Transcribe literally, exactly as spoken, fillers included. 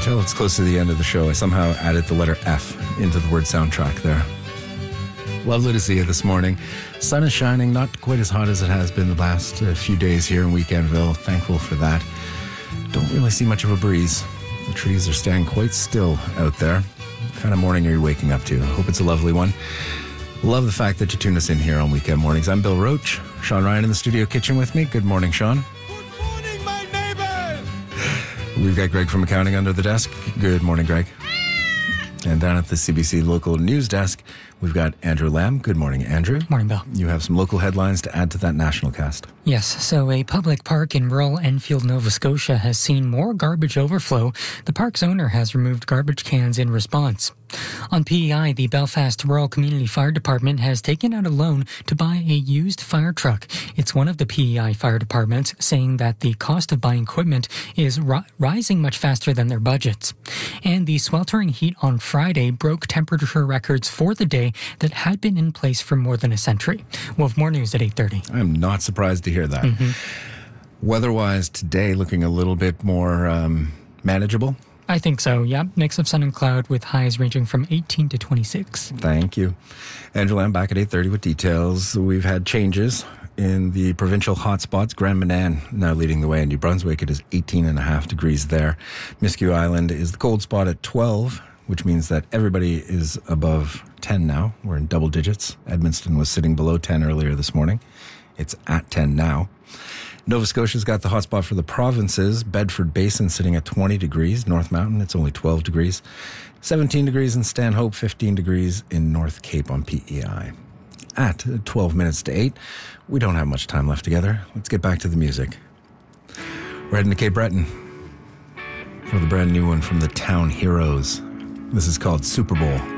tell it's close to the end of the show. I somehow added the letter F into the word soundtrack there. Lovely to see you this morning. Sun is shining, not quite as hot as it has been the last uh, few days here in Weekendville. Thankful for that. Don't really see much of a breeze. The trees are staying quite still out there. What kind of morning are you waking up to? I hope it's a lovely one. Love the fact that you tune us in here on weekend mornings. I'm Bill Roach. Sean Ryan in the studio kitchen with me. Good morning, Sean. Good morning, my neighbor. We've got Greg from accounting under the desk. Good morning, Greg. And down at the C B C local news desk, we've got Andrew Lamb. Good morning, Andrew. Morning, Bill. You have some local headlines to add to that national cast. Yes, so a public park in rural Enfield, Nova Scotia has seen more garbage overflow. The park's owner has removed garbage cans in response. On P E I, the Belfast Rural Community Fire Department has taken out a loan to buy a used fire truck. It's one of the P E I fire departments saying that the cost of buying equipment is ri- rising much faster than their budgets. And the sweltering heat on Friday broke temperature records for the day that had been in place for more than a century. We'll have more news at eight thirty. I'm not surprised to hear that. Mm-hmm. Weather-wise, today looking a little bit more um, manageable. I think so, yeah. Mix of sun and cloud with highs ranging from eighteen to twenty-six. Thank you. Angela, I'm back at eight thirty with details. We've had changes in the provincial hotspots. Grand Manan now leading the way in New Brunswick. It is eighteen and a half degrees there. Miscue Island is the cold spot at twelve, which means that everybody is above ten now. We're in double digits. Edmundston was sitting below ten earlier this morning. It's at ten now. Nova Scotia's got the hotspot for the provinces. Bedford Basin sitting at twenty degrees. North Mountain, it's only twelve degrees. seventeen degrees in Stanhope, fifteen degrees in North Cape on P E I. At twelve minutes to eight, we don't have much time left together. Let's get back to the music. We're heading to Cape Breton for the brand new one from the Town Heroes. This is called Super Bowl.